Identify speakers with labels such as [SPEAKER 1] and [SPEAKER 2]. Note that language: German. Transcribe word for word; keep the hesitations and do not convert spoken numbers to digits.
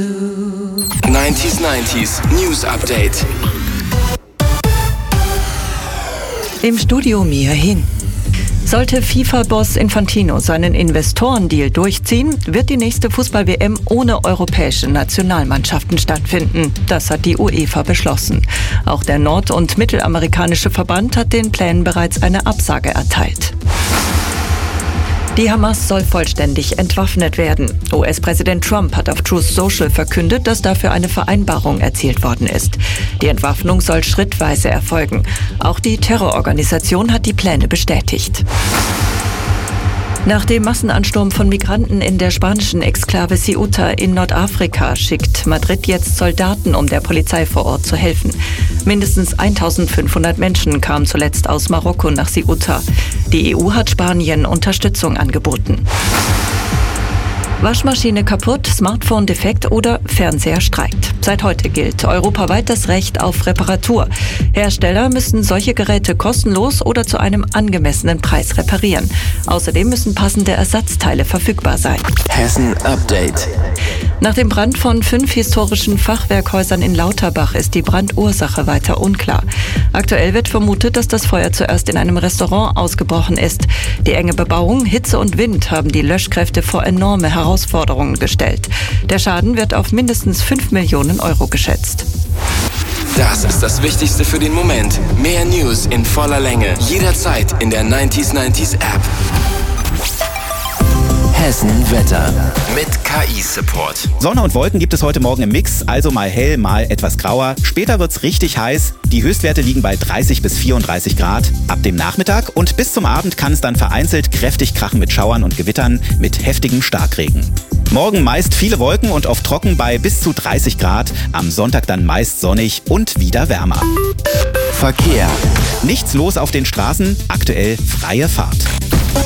[SPEAKER 1] neunzig neunzig News Update.
[SPEAKER 2] Im Studio Mia Hin. Sollte FIFA-Boss Infantino seinen Investorendeal durchziehen, wird die nächste Fußball-W M ohne europäische Nationalmannschaften stattfinden. Das hat die UEFA beschlossen. Auch der nord- und mittelamerikanische Verband hat den Plänen bereits eine Absage erteilt. Die Hamas soll vollständig entwaffnet werden. U S-Präsident Trump hat auf Truth Social verkündet, dass dafür eine Vereinbarung erzielt worden ist. Die Entwaffnung soll schrittweise erfolgen. Auch die Terrororganisation hat die Pläne bestätigt. Nach dem Massenansturm von Migranten in der spanischen Exklave Ceuta in Nordafrika schickt Madrid jetzt Soldaten, um der Polizei vor Ort zu helfen. Mindestens eintausendfünfhundert Menschen kamen zuletzt aus Marokko nach Ceuta. Die E U hat Spanien Unterstützung angeboten. Waschmaschine kaputt, Smartphone defekt oder Fernseher streikt. Seit heute gilt europaweit das Recht auf Reparatur. Hersteller müssen solche Geräte kostenlos oder zu einem angemessenen Preis reparieren. Außerdem müssen passende Ersatzteile verfügbar sein.
[SPEAKER 1] Hessen Update.
[SPEAKER 2] Nach dem Brand von fünf historischen Fachwerkhäusern in Lauterbach ist die Brandursache weiter unklar. Aktuell wird vermutet, dass das Feuer zuerst in einem Restaurant ausgebrochen ist. Die enge Bebauung, Hitze und Wind haben die Löschkräfte vor enorme Herausforderungen gestellt. Der Schaden wird auf mindestens fünf Millionen Euro geschätzt.
[SPEAKER 1] Das ist das Wichtigste für den Moment. Mehr News in voller Länge. Jederzeit in der neunzig neunzig App. Hessen Wetter mit K I-Support.
[SPEAKER 3] Sonne und Wolken gibt es heute Morgen im Mix, also mal hell, mal etwas grauer. Später wird's richtig heiß. Die Höchstwerte liegen bei dreißig bis vierunddreißig Grad. Ab dem Nachmittag und bis zum Abend kann es dann vereinzelt kräftig krachen mit Schauern und Gewittern mit heftigem Starkregen. Morgen meist viele Wolken und oft trocken bei bis zu dreißig Grad. Am Sonntag dann meist sonnig und wieder wärmer.
[SPEAKER 1] Verkehr.
[SPEAKER 3] Nichts los auf den Straßen, aktuell freie Fahrt.